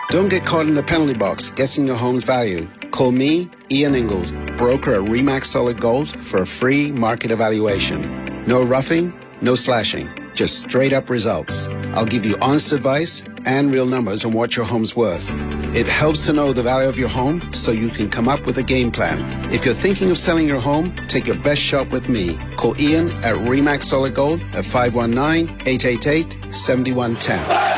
Don't get caught in the penalty box guessing your home's value. Call me, Ian Ingalls, broker at RE/MAX Solid Gold, for a free market evaluation. No roughing, no slashing, just straight up results. I'll give you honest advice and real numbers on what your home's worth. It helps to know the value of your home so you can come up with a game plan. If you're thinking of selling your home, take your best shot with me. Call Ian at RE/MAX Solid Gold at 519-888-7110.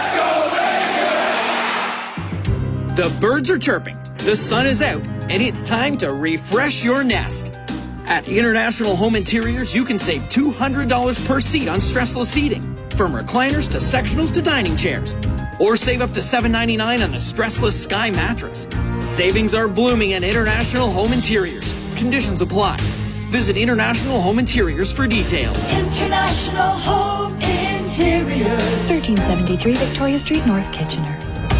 The birds are chirping, the sun is out, and it's time to refresh your nest. At International Home Interiors, you can save $200 per seat on stressless seating, from recliners to sectionals to dining chairs. Or save up to $7.99 on the stressless Sky mattress. Savings are blooming at International Home Interiors. Conditions apply. Visit International Home Interiors for details. International Home Interiors. 1373 Victoria Street, North Kitchener.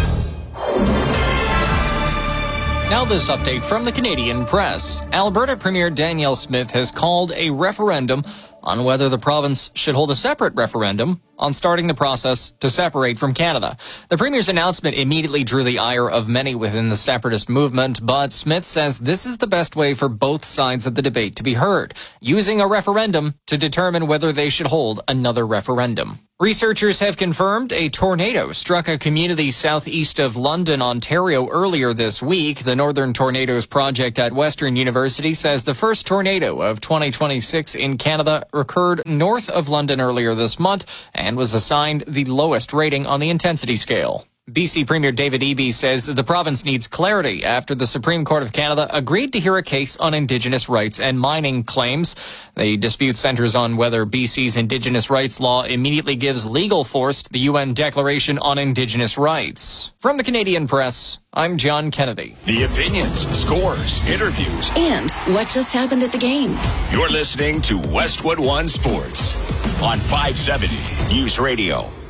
Now this update from the Canadian Press. Alberta Premier Danielle Smith has called a referendum on whether the province should hold a separate referendum on starting the process to separate from Canada. The Premier's announcement immediately drew the ire of many within the separatist movement, but Smith says this is the best way for both sides of the debate to be heard, using a referendum to determine whether they should hold another referendum. Researchers have confirmed a tornado struck a community southeast of London, Ontario earlier this week. The Northern Tornadoes Project at Western University says the first tornado of 2026 in Canada occurred north of London earlier this month and was assigned the lowest rating on the intensity scale. BC Premier David Eby says the province needs clarity after the Supreme Court of Canada agreed to hear a case on Indigenous rights and mining claims. The dispute centers on whether BC's Indigenous rights law immediately gives legal force to the UN Declaration on Indigenous Rights. From the Canadian Press, I'm John Kennedy. The opinions, scores, interviews, and what just happened at the game. You're listening to Westwood One Sports on 570 News Radio.